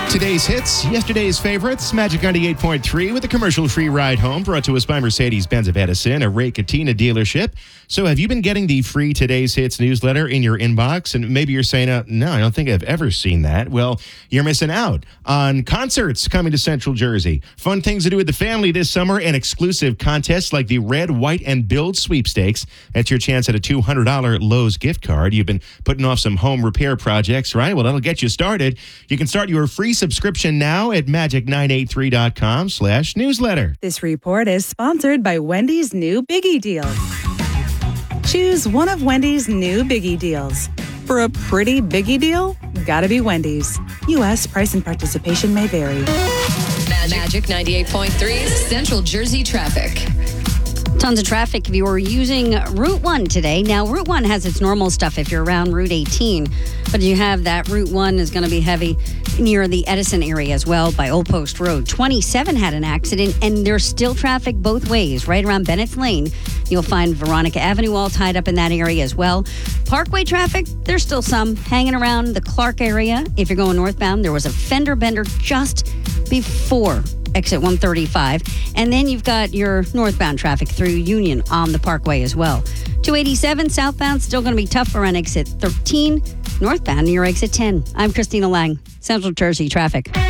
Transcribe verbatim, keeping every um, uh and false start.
Today's hits, yesterday's favorites, Magic ninety-eight point three with a commercial-free ride home brought to us by Mercedes-Benz of Edison, a Ray Catena dealership. So have you been getting the free Today's Hits newsletter in your inbox? And maybe you're saying, uh, no, I don't think I've ever seen that. Well, you're missing out on concerts coming to Central Jersey, fun things to do with the family this summer, and exclusive contests like the Red, White, and Build sweepstakes. That's your chance at a two hundred dollars Lowe's gift card. You've been putting off some home repair projects, right? Well, that'll get you started. You can start your free subscription now at magic nine eight three dot com slash newsletter. This report is sponsored by Wendy's new Biggie Deals. Choose one of Wendy's new Biggie Deals. For a pretty Biggie deal, gotta be Wendy's. U S price and participation may vary. Magic ninety-eight point three Central Jersey traffic. Tons of traffic if you were using Route one today. Now, Route one has its normal stuff if you're around Route eighteen, but you have that Route one is going to be heavy near the Edison area as well by Old Post Road. twenty-seven had an accident, and there's still traffic both ways. Right around Bennett's Lane, you'll find Veronica Avenue all tied up in that area as well. Parkway traffic, there's still some hanging around the Clark area. If you're going northbound, there was a fender bender just before exit one thirty-five. And then you've got your northbound traffic through Union on the Parkway as well. two eighty-seven southbound, still going to be tough around exit thirteen. Northbound near exit ten. I'm Christina Lang, Central Jersey Traffic.